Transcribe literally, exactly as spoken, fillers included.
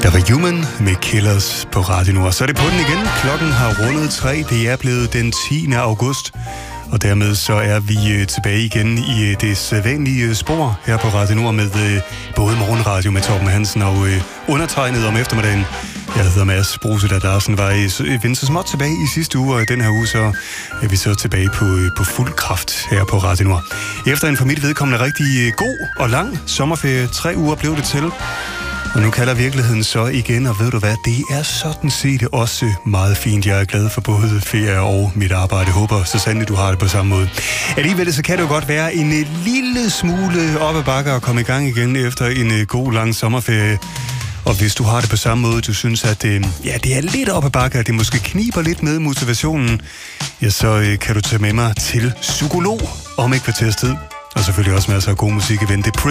Der var Human med Killers på Radio Nord. Så er det på den igen. Klokken har rundet tre. Det er blevet den tiende august. Og dermed så er vi tilbage igen i det sædvanlige spor her på Radio Nord med både morgenradio med Torben Hansen og undertegnet om eftermiddagen. Jeg hedder Mads Bruse, da Larsen var i vendt så småt tilbage i sidste uge, og i den her uge så er vi så tilbage på, på fuld kraft her på Radio Nord. Efter en for mit vedkommende rigtig god og lang sommerferie, tre uger blev det til. Og nu kalder virkeligheden så igen, og ved du hvad, det er sådan set også meget fint. Jeg er glad for både ferie og mit arbejde. Håber så sandelig, du har det på samme måde. Alligevel så kan det jo godt være en lille smule op ad bakke at komme i gang igen efter en god lang sommerferie. Og hvis du har det på samme måde, du synes, at ja, det er lidt op ad bakke, at det måske kniber lidt med motivationen, ja, så kan du tage med mig til psykolog om et kvarters tid. Og selvfølgelig også masser af god musik i vente.